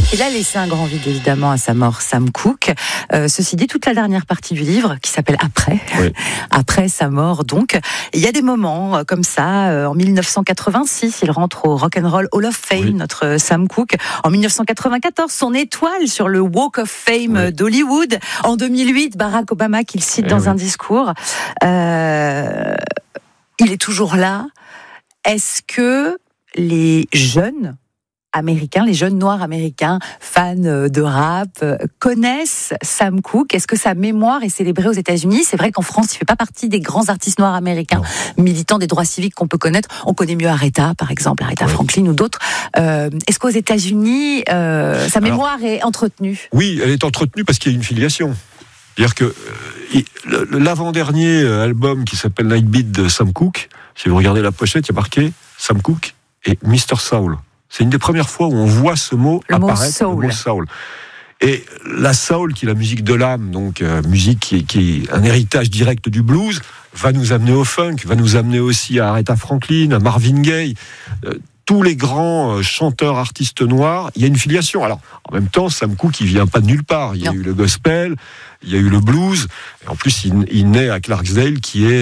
Il a laissé un grand vide évidemment à sa mort, Sam Cooke. Ceci dit, toute la dernière partie du livre, qui s'appelle Après, oui. Après sa mort donc, il y a des moments comme ça. En 1986, il rentre au Rock and Roll Hall of Fame, oui. Notre Sam Cooke. En 1994, son étoile sur le Walk of Fame oui. d'Hollywood. En 2008, Barack Obama qu'il cite dans un discours. Il est toujours là. Est-ce que les jeunes américains, les jeunes noirs américains, fans de rap, connaissent Sam Cooke? Est-ce que sa mémoire est célébrée aux États-Unis? C'est vrai qu'en France, il fait pas partie des grands artistes noirs américains, militants des droits civiques qu'on peut connaître. On connaît mieux Aretha, par exemple, Aretha Franklin ou d'autres. Est-ce qu'aux États-Unis, sa mémoire est entretenue? Oui, elle est entretenue parce qu'il y a une filiation. C'est-à-dire que l'avant-dernier album qui s'appelle Nightbeat de Sam Cooke, si vous regardez la pochette, il y a marqué Sam Cooke et Mr. Soul. C'est une des premières fois où on voit ce mot apparaître, le mot soul. Et la soul, qui est la musique de l'âme, donc musique qui est un héritage direct du blues, va nous amener au funk, va nous amener aussi à Aretha Franklin, à Marvin Gaye. Tous les grands chanteurs, artistes noirs, il y a une filiation. Alors, en même temps, Sam Cooke, il vient pas de nulle part. Il y a eu le gospel, il y a eu le blues. Et en plus, il naît à Clarksdale, qui est,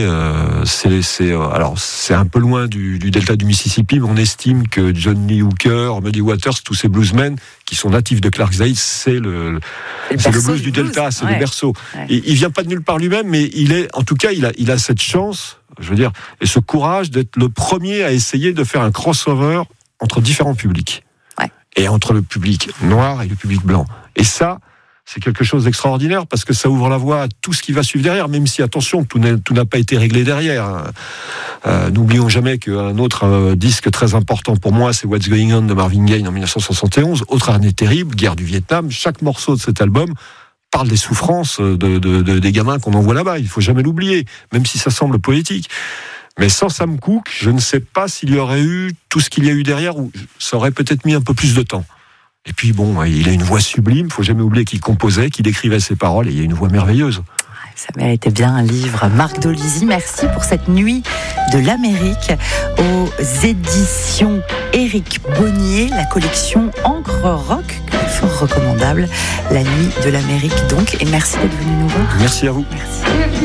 alors, c'est un peu loin du delta du Mississippi, mais on estime que John Lee Hooker, Muddy Waters, tous ces bluesmen qui sont natifs de Clarksdale, c'est le blues du delta, c'est le berceau. Ouais. Et il vient pas de nulle part lui-même, mais en tout cas, il a cette chance, je veux dire, et ce courage d'être le premier à essayer de faire un crossover entre différents publics. Ouais. Et entre le public noir et le public blanc. Et ça, c'est quelque chose d'extraordinaire parce que ça ouvre la voie à tout ce qui va suivre derrière, même si, attention, tout n'a pas été réglé derrière. N'oublions jamais qu'un autre disque très important pour moi, c'est What's Going On de Marvin Gaye en 1971. Autre année terrible, guerre du Vietnam. Chaque morceau de cet album parle des souffrances des gamins qu'on envoie là-bas. Il faut jamais l'oublier, même si ça semble poétique. Mais sans Sam Cooke, je ne sais pas s'il y aurait eu tout ce qu'il y a eu derrière, ou ça aurait peut-être mis un peu plus de temps. Et puis bon, il a une voix sublime, il faut jamais oublier qu'il composait, qu'il écrivait ses paroles, et il a une voix merveilleuse. Ça méritait bien un livre. Marc Dolizzi, merci pour cette nuit de l'Amérique aux éditions Éric Bonnier, la collection Encre Rock, fort recommandable, la nuit de l'Amérique donc, et merci d'être venu nous voir. Merci à vous. Merci.